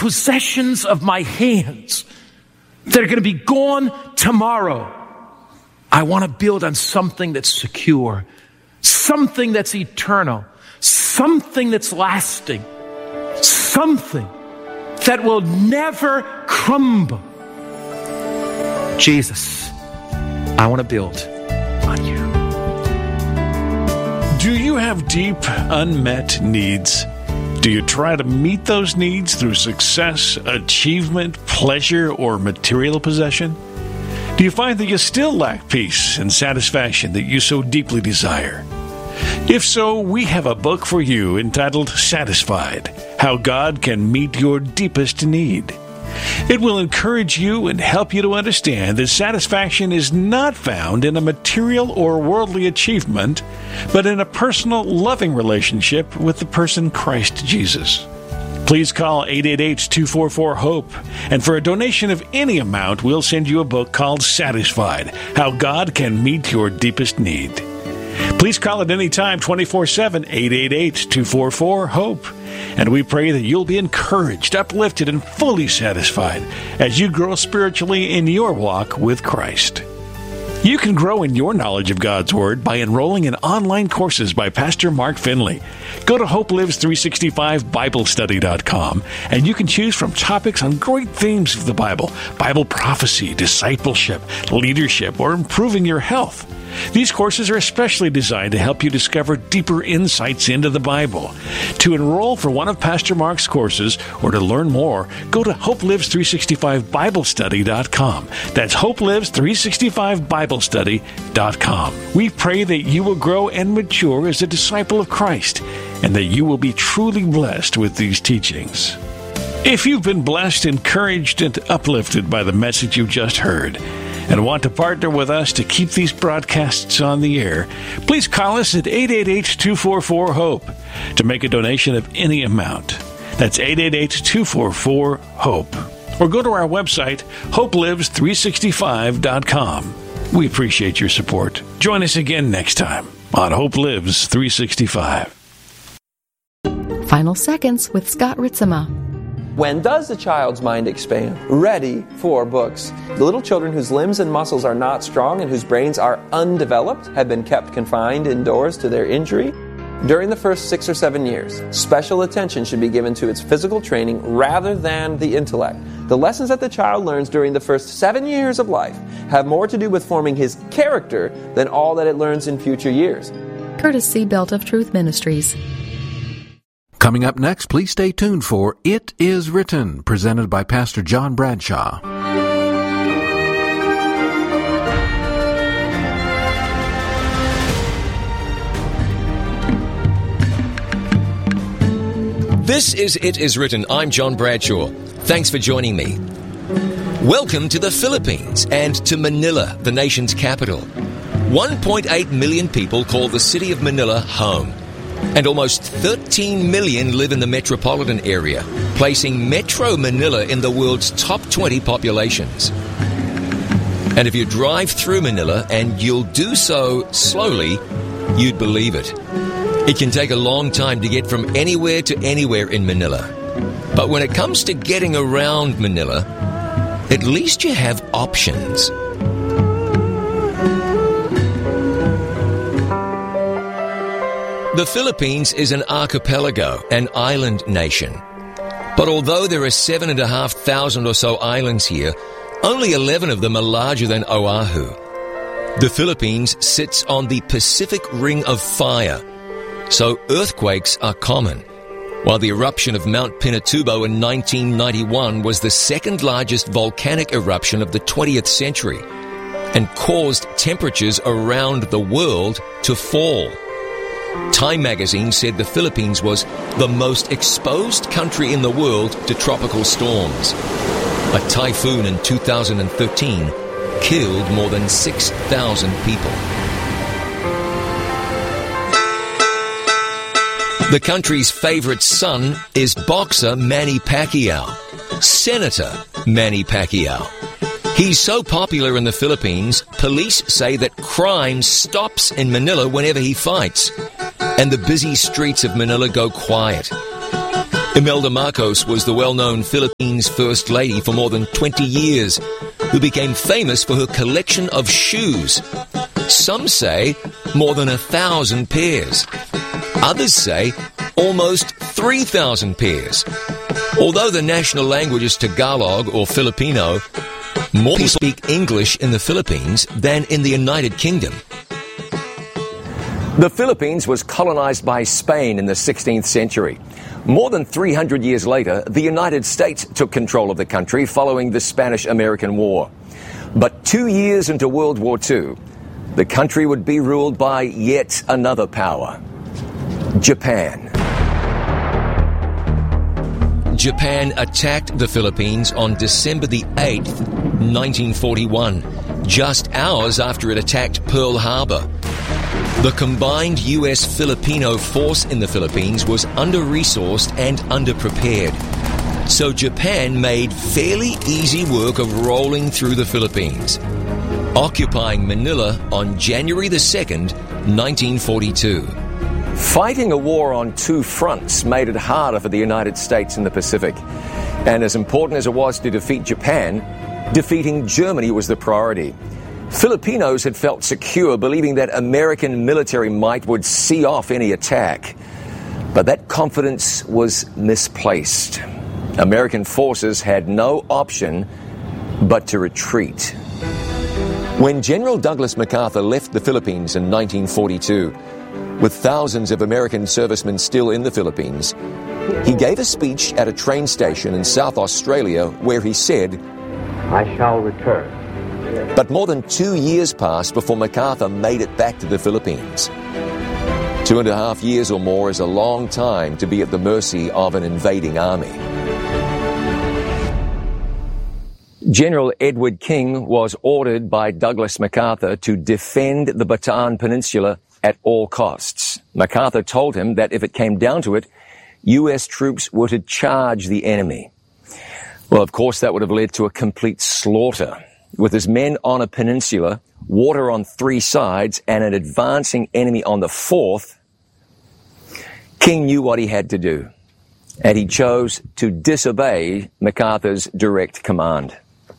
possessions of my hands that are going to be gone tomorrow. I want to build on something that's secure, something that's eternal, something that's lasting, something that will never crumble. Jesus, I want to build on you. Do you have deep, unmet needs? Do you try to meet those needs through success, achievement, pleasure, or material possession? Do you find that you still lack peace and satisfaction that you so deeply desire? If so, we have a book for you entitled Satisfied: How God Can Meet Your Deepest Need. It will encourage you and help you to understand that satisfaction is not found in a material or worldly achievement, but in a personal, loving relationship with the person Christ Jesus. Please call 888-244-HOPE, and for a donation of any amount, we'll send you a book called Satisfied: How God Can Meet Your Deepest Need. Please call at any time, 24/7, 888-244-HOPE. And we pray that you'll be encouraged, uplifted, and fully satisfied as you grow spiritually in your walk with Christ. You can grow in your knowledge of God's Word by enrolling in online courses by Pastor Mark Finley. Go to HopeLives365BibleStudy.com, and you can choose from topics on great themes of the Bible: Bible prophecy, discipleship, leadership, or improving your health. These courses are especially designed to help you discover deeper insights into the Bible. To enroll for one of Pastor Mark's courses or to learn more, go to HopeLives365BibleStudy.com. That's HopeLives365BibleStudy.com. We pray that you will grow and mature as a disciple of Christ, and that you will be truly blessed with these teachings. If you've been blessed, encouraged, and uplifted by the message you just heard, and want to partner with us to keep these broadcasts on the air, please call us at 888-244-HOPE to make a donation of any amount. That's 888-244-HOPE. Or go to our website, HopeLives365.com. We appreciate your support. Join us again next time on Hope Lives 365. Final Seconds with Scott Ritzema. When does the child's mind expand? Ready for books. The little children whose limbs and muscles are not strong and whose brains are undeveloped have been kept confined indoors to their injury. During the first 6 or 7 years, special attention should be given to its physical training rather than the intellect. The lessons that the child learns during the first 7 years of life have more to do with forming his character than all that it learns in future years. Courtesy Belt of Truth Ministries. Coming up next, please stay tuned for It Is Written, presented by Pastor John Bradshaw. This is It Is Written. I'm John Bradshaw. Thanks for joining me. Welcome to the Philippines and to Manila, the nation's capital. 1.8 million people call the city of Manila home. And almost 13 million live in the metropolitan area, placing Metro Manila in the world's top 20 populations. And if you drive through Manila, and you'll do so slowly, you'd believe it. It can take a long time to get from anywhere to anywhere in Manila. But when it comes to getting around Manila, at least you have options. The Philippines is an archipelago, an island nation. But although there are 7,500 or so islands here, only 11 of them are larger than Oahu. The Philippines sits on the Pacific Ring of Fire, so earthquakes are common. While the eruption of Mount Pinatubo in 1991 was the second largest volcanic eruption of the 20th century and caused temperatures around the world to fall. Time magazine said the Philippines was the most exposed country in the world to tropical storms. A typhoon in 2013 killed more than 6,000 people. The country's favorite son is boxer Manny Pacquiao, Senator Manny Pacquiao. He's so popular in the Philippines, police say that crime stops in Manila whenever he fights, and the busy streets of Manila go quiet. Imelda Marcos was the well-known Philippines First Lady for more than 20 years, who became famous for her collection of shoes. Some say more than 1,000 pairs. Others say almost 3,000 pairs. Although the national language is Tagalog or Filipino, more people speak English in the Philippines than in the United Kingdom. The Philippines was colonized by Spain in the 16th century. More than 300 years later, the United States took control of the country following the Spanish-American War. But 2 years into World War II, the country would be ruled by yet another power, Japan. Japan attacked the Philippines on December the 8th, 1941, just hours after it attacked Pearl Harbor. The combined U.S.-Filipino force in the Philippines was under-resourced and underprepared. So Japan made fairly easy work of rolling through the Philippines, occupying Manila on January the 2nd, 1942. Fighting a war on two fronts made it harder for the United States in the Pacific. And as important as it was to defeat Japan, defeating Germany was the priority. Filipinos had felt secure, believing that American military might would see off any attack. But that confidence was misplaced. American forces had no option but to retreat. When General Douglas MacArthur left the Philippines in 1942, with thousands of American servicemen still in the Philippines, he gave a speech at a train station in South Australia where he said, "I shall return." But more than 2 years passed before MacArthur made it back to the Philippines. 2.5 years or more is a long time to be at the mercy of an invading army. General Edward King was ordered by Douglas MacArthur to defend the Bataan Peninsula at all costs. MacArthur told him that if it came down to it, U.S. troops were to charge the enemy. Well, of course, that would have led to a complete slaughter. With his men on a peninsula, water on 3 sides, and an advancing enemy on the 4th, King knew what he had to do, and he chose to disobey MacArthur's direct command.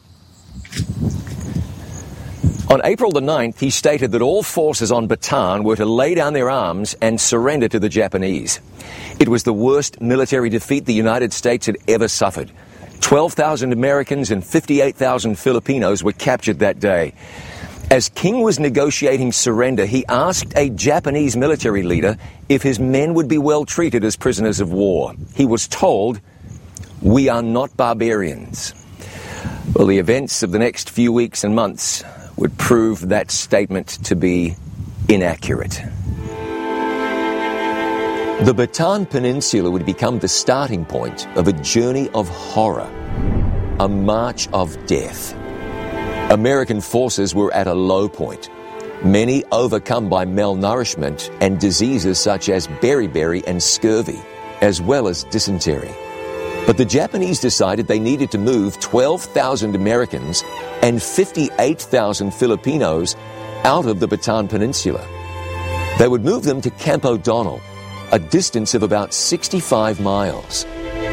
On April the 9th, he stated that all forces on Bataan were to lay down their arms and surrender to the Japanese. It was the worst military defeat the United States had ever suffered. 12,000 Americans and 58,000 Filipinos were captured that day. As King was negotiating surrender, he asked a Japanese military leader if his men would be well treated as prisoners of war. He was told, "We are not barbarians." Well, the events of the next few weeks and months would prove that statement to be inaccurate. The Bataan Peninsula would become the starting point of a journey of horror, a march of death. American forces were at a low point, many overcome by malnourishment and diseases such as beriberi and scurvy, as well as dysentery. But the Japanese decided they needed to move 12,000 Americans and 58,000 Filipinos out of the Bataan Peninsula. They would move them to Camp O'Donnell, a distance of about 65 miles.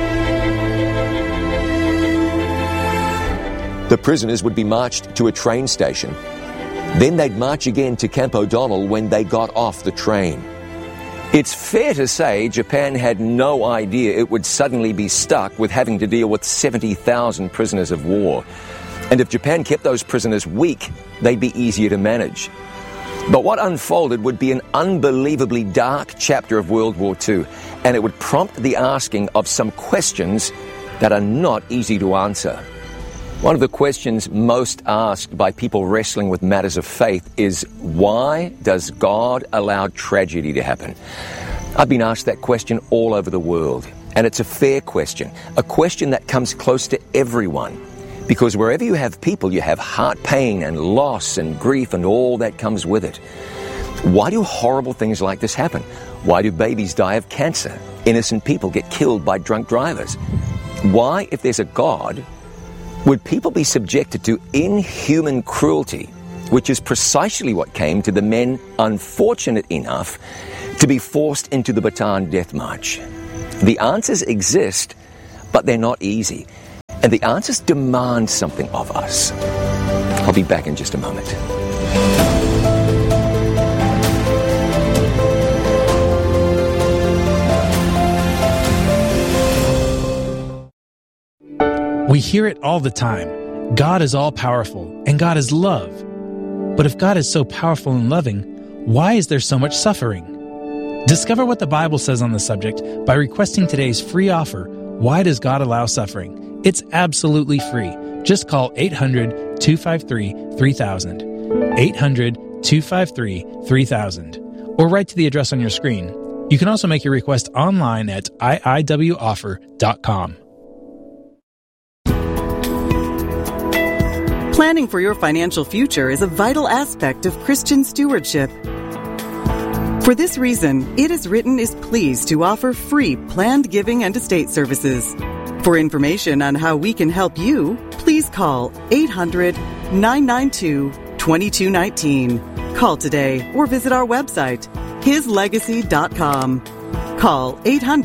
The prisoners would be marched to a train station. Then they'd march again to Camp O'Donnell when they got off the train. It's fair to say Japan had no idea it would suddenly be stuck with having to deal with 70,000 prisoners of war. And if Japan kept those prisoners weak, they'd be easier to manage. But what unfolded would be an unbelievably dark chapter of World War II, and it would prompt the asking of some questions that are not easy to answer. One of the questions most asked by people wrestling with matters of faith is, why does God allow tragedy to happen? I've been asked that question all over the world, and it's a fair question, a question that comes close to everyone. Because wherever you have people, you have heart pain and loss and grief and all that comes with it. Why do horrible things like this happen? Why do babies die of cancer? Innocent people get killed by drunk drivers. Why, if there's a God, would people be subjected to inhuman cruelty, which is precisely what came to the men unfortunate enough to be forced into the Bataan Death March? The answers exist, but they're not easy. And the answers demand something of us. I'll be back in just a moment. We hear it all the time. God is all-powerful, and God is love. But if God is so powerful and loving, why is there so much suffering? Discover what the Bible says on the subject by requesting today's free offer, Why Does God Allow Suffering? It's absolutely free. Just call 800-253-3000. 800-253-3000. Or write to the address on your screen. You can also make your request online at iiwoffer.com. Planning for your financial future is a vital aspect of Christian stewardship. For this reason, It Is Written is pleased to offer free planned giving and estate services. For information on how we can help you, please call 800-992-2219. Call today or visit our website, hislegacy.com. Call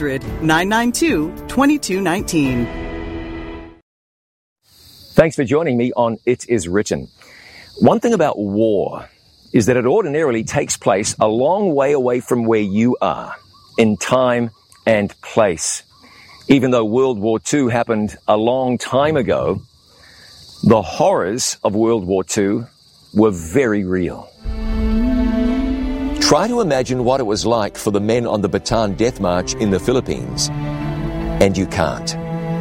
800-992-2219. Thanks for joining me on It Is Written. One thing about war is that it ordinarily takes place a long way away from where you are, in time and place. Even though World War II happened a long time ago, the horrors of World War II were very real. Try to imagine what it was like for the men on the Bataan Death March in the Philippines. And you can't.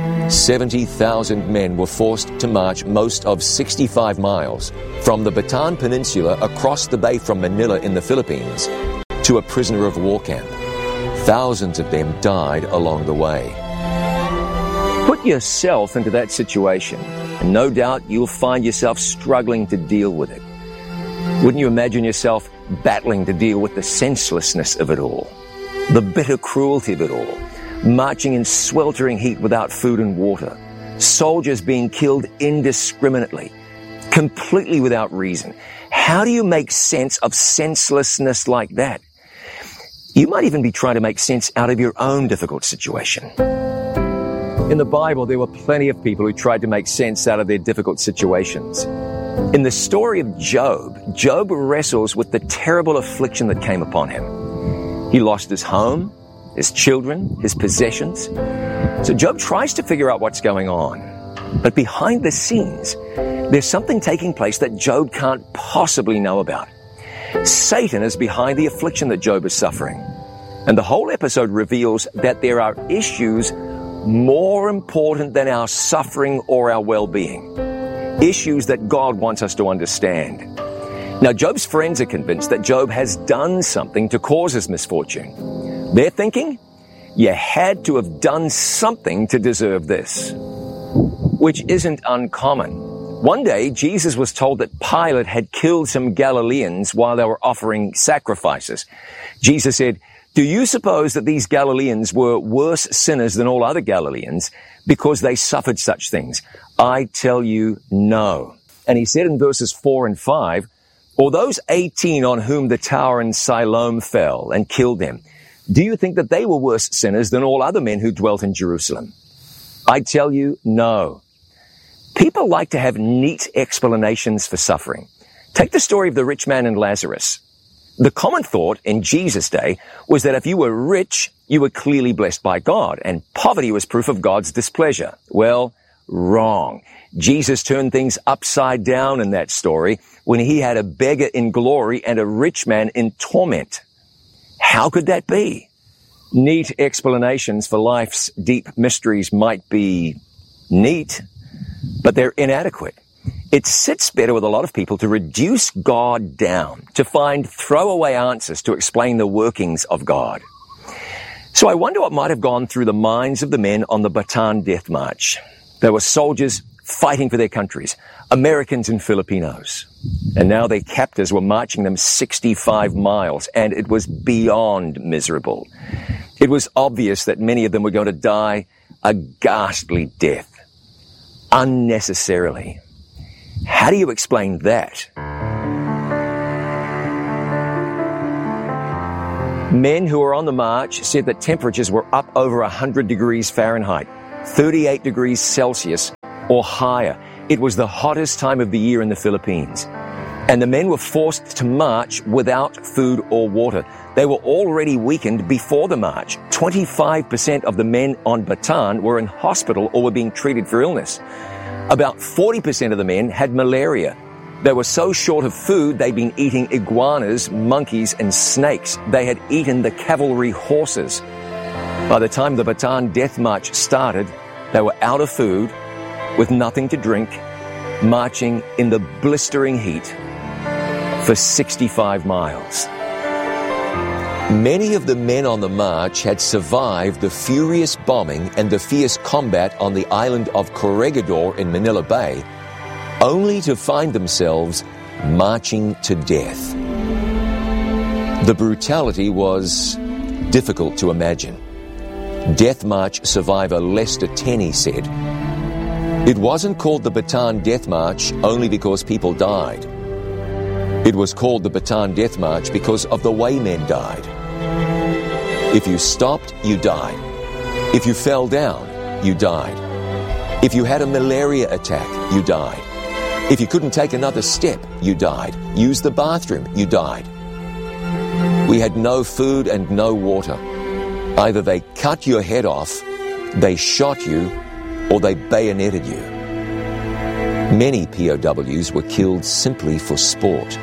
70,000 men were forced to march most of 65 miles from the Bataan Peninsula across the bay from Manila in the Philippines to a prisoner of war camp. Thousands of them died along the way. Put yourself into that situation, and no doubt you'll find yourself struggling to deal with it. Wouldn't you imagine yourself battling to deal with the senselessness of it all, the bitter cruelty of it all, marching in sweltering heat without food and water, soldiers being killed indiscriminately, completely without reason? How do you make sense of senselessness like that? You might even be trying to make sense out of your own difficult situation. In the Bible, there were plenty of people who tried to make sense out of their difficult situations. In the story of Job, Job wrestles with the terrible affliction that came upon him. He lost his home, his children, his possessions. So Job tries to figure out what's going on. But behind the scenes, there's something taking place that Job can't possibly know about. Satan is behind the affliction that Job is suffering. And the whole episode reveals that there are issues more important than our suffering or our well-being. Issues that God wants us to understand. Now, Job's friends are convinced that Job has done something to cause his misfortune. They're thinking, you had to have done something to deserve this. Which isn't uncommon. One day, Jesus was told that Pilate had killed some Galileans while they were offering sacrifices. Jesus said, "Do you suppose that these Galileans were worse sinners than all other Galileans because they suffered such things? I tell you, no." And he said in verses 4 and 5, "Or those 18 on whom the tower in Siloam fell and killed them, do you think that they were worse sinners than all other men who dwelt in Jerusalem? I tell you, no." People like to have neat explanations for suffering. Take the story of the rich man and Lazarus. The common thought in Jesus' day was that if you were rich, you were clearly blessed by God, and poverty was proof of God's displeasure. Well, wrong. Jesus turned things upside down in that story when he had a beggar in glory and a rich man in torment. How could that be? Neat explanations for life's deep mysteries might be neat, but they're inadequate. It sits better with a lot of people to reduce God down, to find throwaway answers to explain the workings of God. So I wonder what might have gone through the minds of the men on the Bataan Death March. They were soldiers fighting for their countries, Americans and Filipinos. And now their captors were marching them 65 miles, and it was beyond miserable. It was obvious that many of them were going to die a ghastly death, unnecessarily. How do you explain that? Men who were on the march said that temperatures were up over 100 degrees Fahrenheit, 38 degrees Celsius or higher. It was the hottest time of the year in the Philippines. And the men were forced to march without food or water. They were already weakened before the march. 25% of the men on Bataan were in hospital or were being treated for illness. About 40% of the men had malaria. They were so short of food, they'd been eating iguanas, monkeys, and snakes. They had eaten the cavalry horses. By the time the Bataan Death March started, they were out of food, with nothing to drink, marching in the blistering heat for 65 miles. Many of the men on the march had survived the furious bombing and the fierce combat on the island of Corregidor in Manila Bay, only to find themselves marching to death. The brutality was difficult to imagine. Death March survivor Lester Tenney said, "It wasn't called the Bataan Death March only because people died. It was called the Bataan Death March because of the way men died. If you stopped, you died. If you fell down, you died. If you had a malaria attack, you died. If you couldn't take another step, you died. Use the bathroom, you died. We had no food and no water. Either they cut your head off, they shot you, or they bayoneted you." Many POWs were killed simply for sport.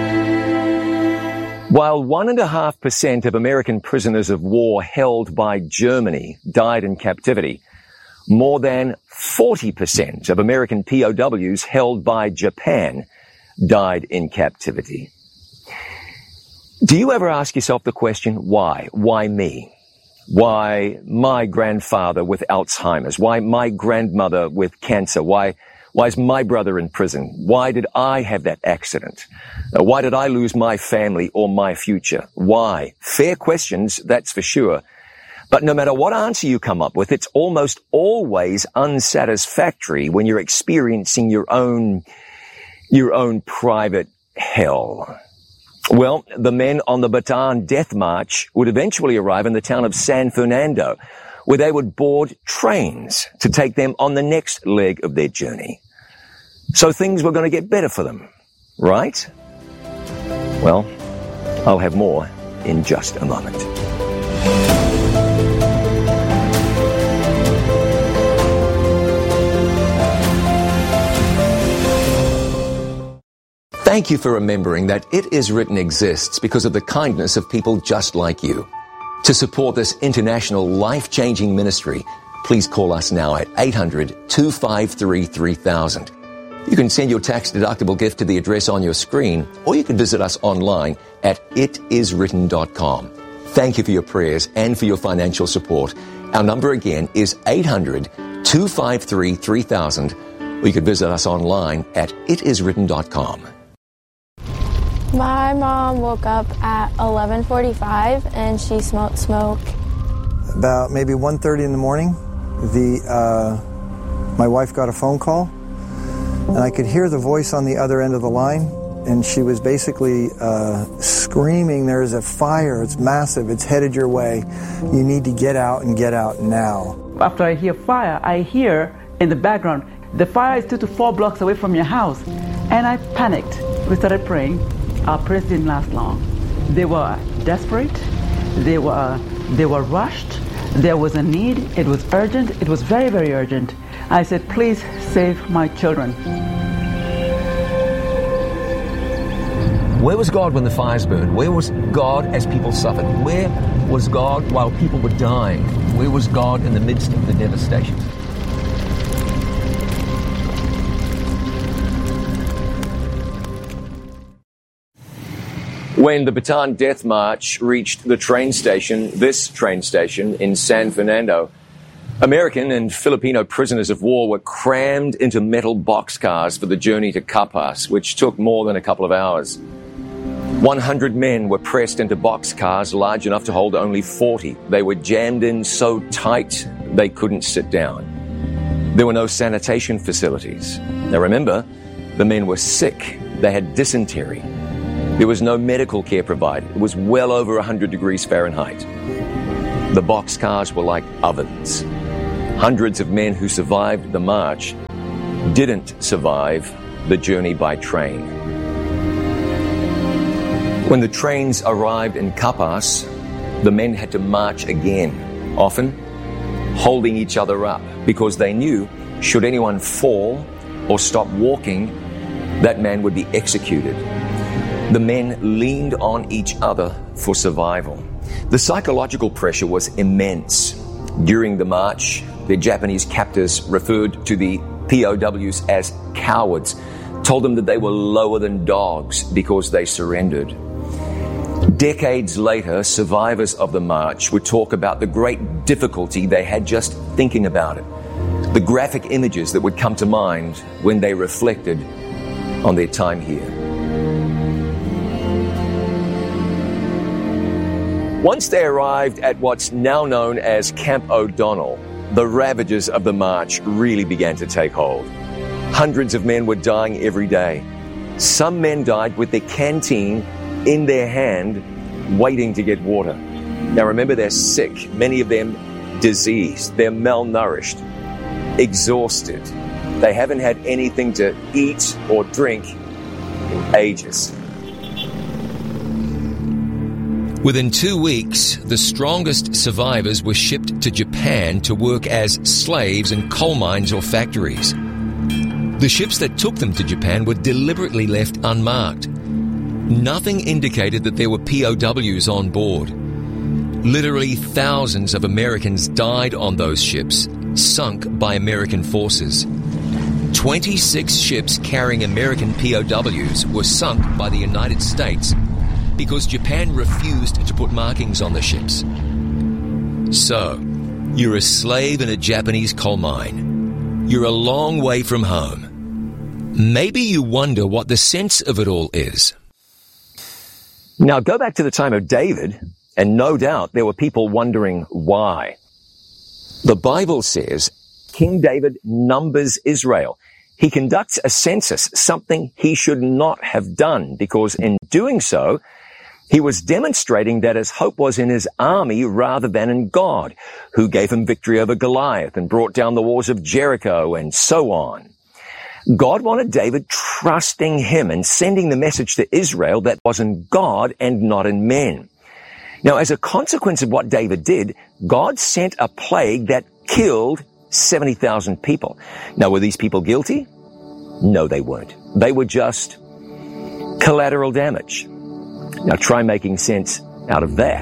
While 1.5% of American prisoners of war held by Germany died in captivity, more than 40% of American POWs held by Japan died in captivity. Do you ever ask yourself the question, why? Why me? Why my grandfather with Alzheimer's? Why my grandmother with cancer? Why is my brother in prison? Why did I have that accident? Why did I lose my family or my future? Why? Fair questions, that's for sure. But no matter what answer you come up with, it's almost always unsatisfactory when you're experiencing your own private hell. Well, the men on the Bataan Death March would eventually arrive in the town of San Fernando, where they would board trains to take them on the next leg of their journey. So things were going to get better for them, right? Well, I'll have more in just a moment. Thank you for remembering that It Is Written exists because of the kindness of people just like you. To support this international life-changing ministry, please call us now at 800-253-3000. You can send your tax-deductible gift to the address on your screen, or you can visit us online at itiswritten.com. Thank you for your prayers and for your financial support. Our number again is 800-253-3000, or you can visit us online at itiswritten.com. My mom woke up at 11:45 and she smoked smoke. About maybe 1:30 in the morning, my wife got a phone call, and I could hear the voice on the other end of the line, and she was basically screaming, "There's a fire, it's massive, it's headed your way. You need to get out and get out now." After I hear fire, I hear in the background, "The fire is 2 to 4 blocks away from your house." And I panicked. We started praying. Our prayers didn't last long. They were desperate. They were rushed. There was a need. It was urgent. It was very, very urgent. I said, "Please save my children." Where was God when the fires burned? Where was God as people suffered? Where was God while people were dying? Where was God in the midst of the devastation? When the Bataan Death March reached the train station, this train station in San Fernando, American and Filipino prisoners of war were crammed into metal boxcars for the journey to Capas, which took more than a couple of hours. 100 men were pressed into boxcars large enough to hold only 40. They were jammed in so tight they couldn't sit down. There were no sanitation facilities. Now remember, the men were sick. They had dysentery. There was no medical care provided. It was well over 100 degrees Fahrenheit. The boxcars were like ovens. Hundreds of men who survived the march didn't survive the journey by train. When the trains arrived in Kapas, the men had to march again, often holding each other up, because they knew should anyone fall or stop walking, that man would be executed. The men leaned on each other for survival. The psychological pressure was immense. During the march, the Japanese captors referred to the POWs as cowards, told them that they were lower than dogs because they surrendered. Decades later, survivors of the march would talk about the great difficulty they had just thinking about it, the graphic images that would come to mind when they reflected on their time here. Once they arrived at what's now known as Camp O'Donnell, the ravages of the march really began to take hold. Hundreds of men were dying every day. Some men died with their canteen in their hand, waiting to get water. Now remember, they're sick, many of them diseased, they're malnourished, exhausted. They haven't had anything to eat or drink in ages. Within 2 weeks, the strongest survivors were shipped to Japan to work as slaves in coal mines or factories. The ships that took them to Japan were deliberately left unmarked. Nothing indicated that there were POWs on board. Literally thousands of Americans died on those ships, sunk by American forces. 26 ships carrying American POWs were sunk by the United States because Japan refused to put markings on the ships. So, you're a slave in a Japanese coal mine. You're a long way from home. Maybe you wonder what the sense of it all is. Now go back to the time of David, and no doubt there were people wondering why. The Bible says King David numbers Israel. He conducts a census, something he should not have done, because in doing so, he was demonstrating that his hope was in his army rather than in God, who gave him victory over Goliath and brought down the walls of Jericho and so on. God wanted David trusting him and sending the message to Israel that was in God and not in men. Now, as a consequence of what David did, God sent a plague that killed 70,000 people. Now, were these people guilty? No, they weren't. They were just collateral damage. Now, try making sense out of that.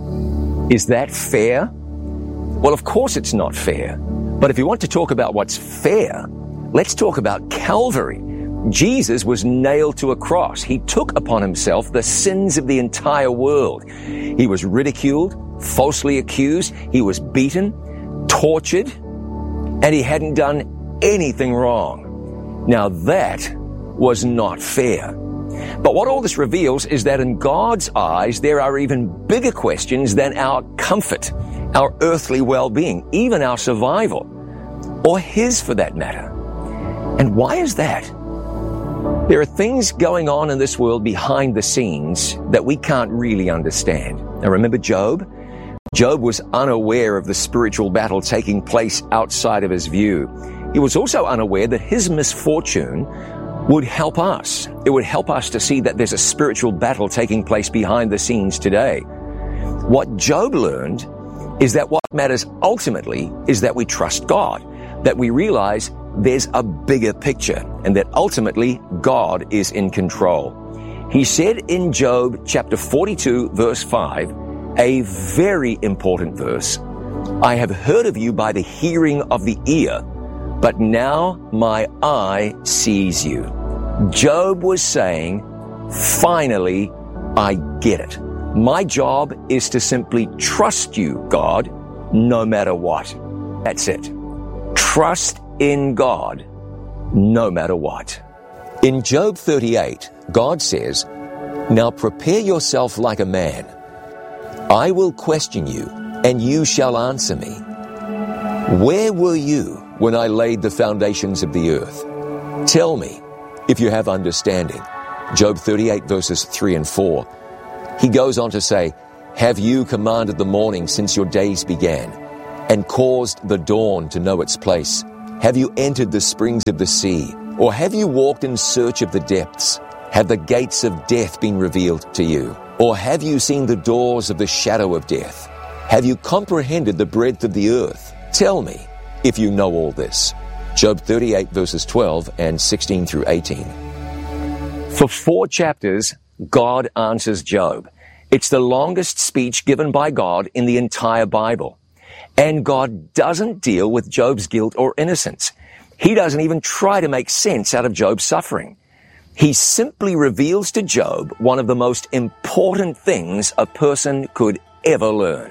Is that fair? Well, of course it's not fair. But if you want to talk about what's fair, let's talk about Calvary. Jesus was nailed to a cross. He took upon himself the sins of the entire world. He was ridiculed, falsely accused, he was beaten, tortured, and he hadn't done anything wrong. Now that was not fair. But what all this reveals is that in God's eyes, there are even bigger questions than our comfort, our earthly well-being, even our survival, or his for that matter. And why is that? There are things going on in this world behind the scenes that we can't really understand. Now remember Job? Job was unaware of the spiritual battle taking place outside of his view. He was also unaware that his misfortune would help us. It would help us to see that there's a spiritual battle taking place behind the scenes today. What Job learned is that what matters ultimately is that we trust God, that we realize there's a bigger picture, and that ultimately God is in control. He said in Job chapter 42 verse 5, a very important verse, I have heard of you by the hearing of the ear, but now my eye sees you. Job was saying, finally, I get it. My job is to simply trust you, God, no matter what. That's it. Trust in God, no matter what. In Job 38, God says, now prepare yourself like a man. I will question you, and you shall answer me. Where were you when I laid the foundations of the earth? Tell me, if you have understanding. Job 38 verses 3 and 4. He goes on to say, "Have you commanded the morning since your days began, and caused the dawn to know its place? Have you entered the springs of the sea, or have you walked in search of the depths? Have the gates of death been revealed to you? Or have you seen the doors of the shadow of death? Have you comprehended the breadth of the earth? Tell me, if you know all this." Job 38 verses 12 and 16 through 18. For 4 chapters, God answers Job. It's the longest speech given by God in the entire Bible. And God doesn't deal with Job's guilt or innocence. He doesn't even try to make sense out of Job's suffering. He simply reveals to Job one of the most important things a person could ever learn.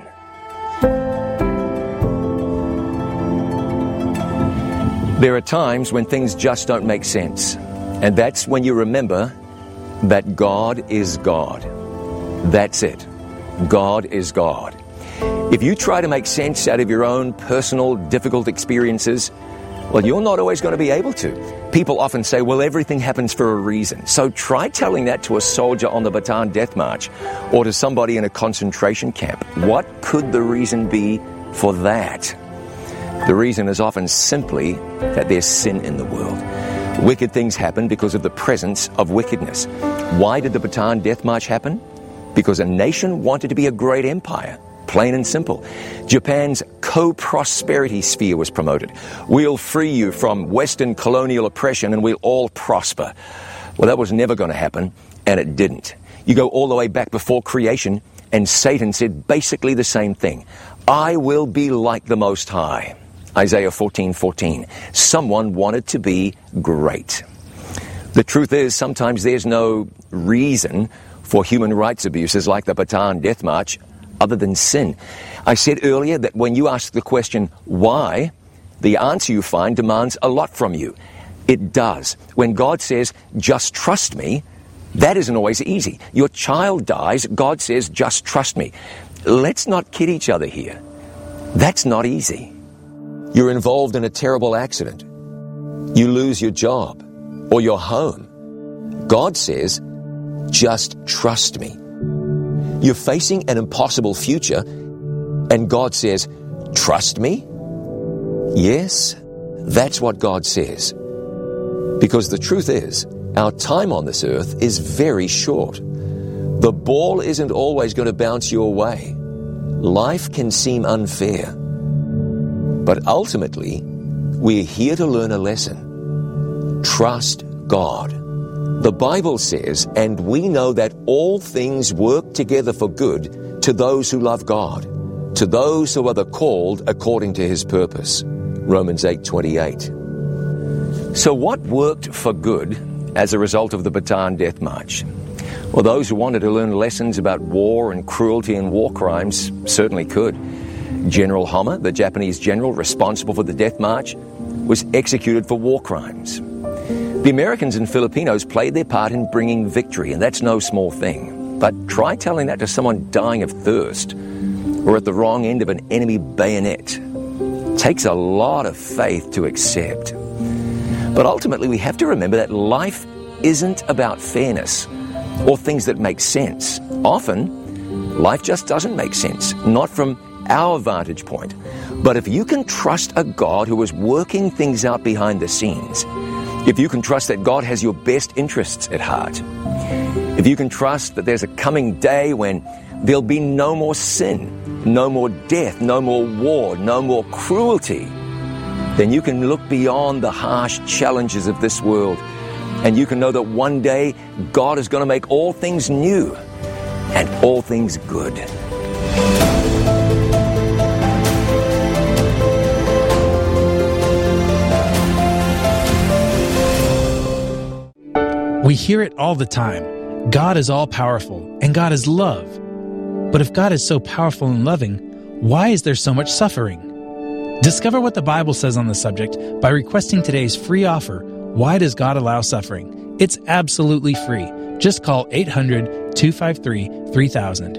There are times when things just don't make sense. And that's when you remember that God is God. That's it. God is God. If you try to make sense out of your own personal, difficult experiences, well, you're not always going to be able to. People often say, well, everything happens for a reason. So try telling that to a soldier on the Bataan Death March or to somebody in a concentration camp. What could the reason be for that? The reason is often simply that there's sin in the world. Wicked things happen because of the presence of wickedness. Why did the Bataan Death March happen? Because a nation wanted to be a great empire. Plain and simple. Japan's co-prosperity sphere was promoted. We'll free you from Western colonial oppression and we'll all prosper. Well, that was never going to happen, and it didn't. You go all the way back before creation, and Satan said basically the same thing. I will be like the Most High. Isaiah 14:14. Someone wanted to be great. The truth is, sometimes there's no reason for human rights abuses like the Bataan Death March other than sin. I said earlier that when you ask the question, why, the answer you find demands a lot from you. It does. When God says, just trust me, that isn't always easy. Your child dies, God says, just trust me. Let's not kid each other here. That's not easy. You're involved in a terrible accident. You lose your job or your home. God says, just trust me. You're facing an impossible future, and God says, trust me? Yes, that's what God says. Because the truth is, our time on this earth is very short. The ball isn't always going to bounce your way. Life can seem unfair. But ultimately, we're here to learn a lesson. Trust God. The Bible says, and we know that all things work together for good to those who love God, to those who are the called according to His purpose. Romans 8:28. So what worked for good as a result of the Bataan Death March? Well, those who wanted to learn lessons about war and cruelty and war crimes certainly could. General Homma, the Japanese general responsible for the death march, was executed for war crimes. The Americans and Filipinos played their part in bringing victory, and that's no small thing. But try telling that to someone dying of thirst or at the wrong end of an enemy bayonet. It takes a lot of faith to accept. But ultimately, we have to remember that life isn't about fairness or things that make sense. Often, life just doesn't make sense, not from our vantage point. But if you can trust a God who is working things out behind the scenes, if you can trust that God has your best interests at heart, if you can trust that there's a coming day when there'll be no more sin, no more death, no more war, no more cruelty, then you can look beyond the harsh challenges of this world, and you can know that one day God is going to make all things new and all things good. We hear it all the time. God is all-powerful, and God is love. But if God is so powerful and loving, why is there so much suffering? Discover what the Bible says on the subject by requesting today's free offer, Why Does God Allow Suffering? It's absolutely free. Just call 800-253-3000.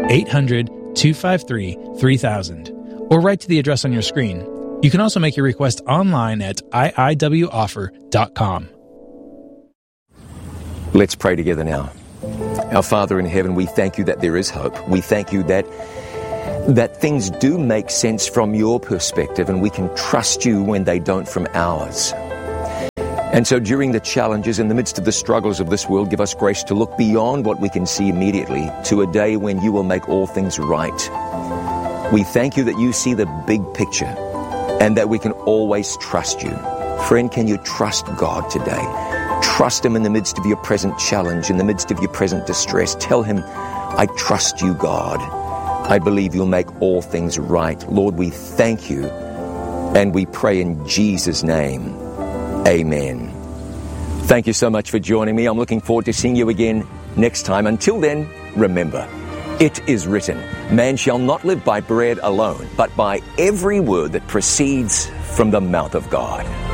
800-253-3000. Or write to the address on your screen. You can also make your request online at iiwoffer.com. Let's pray together now. Our Father in heaven, we thank you that there is hope. We thank you that things do make sense from your perspective, and we can trust you when they don't from ours. And so during the challenges, in the midst of the struggles of this world, give us grace to look beyond what we can see immediately to a day when you will make all things right. We thank you that you see the big picture and that we can always trust you. Friend, can you trust God today? Trust Him in the midst of your present challenge, in the midst of your present distress. Tell Him, I trust you, God. I believe you'll make all things right. Lord, we thank you and we pray in Jesus' name. Amen. Thank you so much for joining me. I'm looking forward to seeing you again next time. Until then, remember, it is written, man shall not live by bread alone, but by every word that proceeds from the mouth of God.